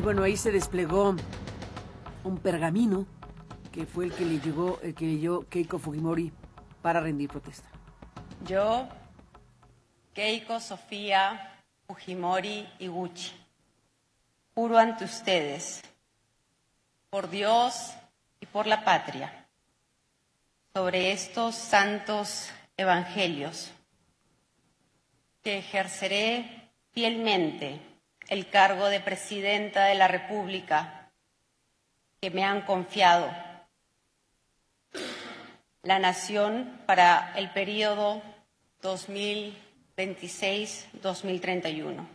bueno, ahí se desplegó un pergamino que fue el que leyó Keiko Fujimori para rendir protesta. Yo, Keiko Sofía Fujimori Iguchi, juro ante ustedes, por Dios y por la patria, sobre estos santos evangelios, que ejerceré fielmente el cargo de Presidenta de la República que me han confiado la nación para el periodo 2026-2031.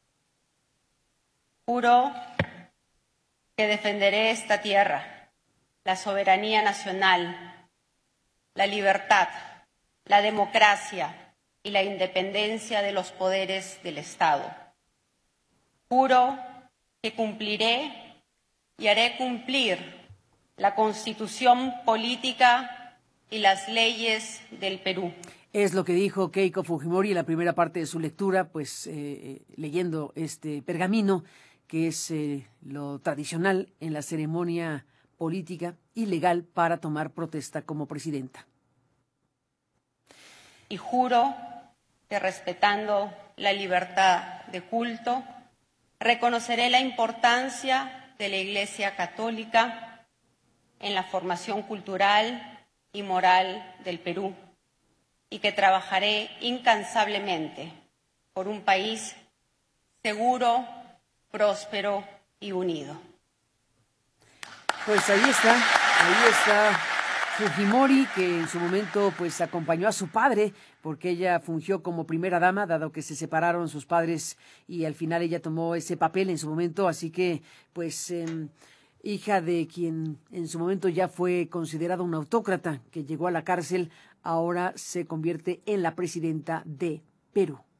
Juro que defenderé esta tierra, la soberanía nacional, la libertad, la democracia y la independencia de los poderes del Estado. Juro que cumpliré y haré cumplir la Constitución política y las leyes del Perú. Es lo que dijo Keiko Fujimori en la primera parte de su lectura, pues leyendo este pergamino, que es lo tradicional en la ceremonia política y legal para tomar protesta como presidenta. Y juro que, respetando la libertad de culto, reconoceré la importancia de la Iglesia Católica en la formación cultural y moral del Perú, y que trabajaré incansablemente por un país seguro, próspero y unido. Pues ahí está Fujimori, que en su momento pues acompañó a su padre, porque ella fungió como primera dama, dado que se separaron sus padres y al final ella tomó ese papel en su momento, así que pues hija de quien en su momento ya fue considerado un autócrata, que llegó a la cárcel, ahora se convierte en la presidenta de Perú.